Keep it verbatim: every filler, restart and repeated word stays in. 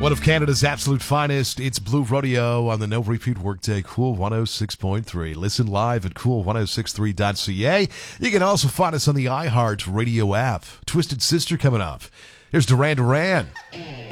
One of Canada's absolute finest, it's Blue Rodeo on the No Repeat Workday, Cool one oh six point three. Listen live at cool ten sixty-three dot c a. You can also find us on the iHeart Radio app. Twisted Sister coming up. Here's Duran Duran.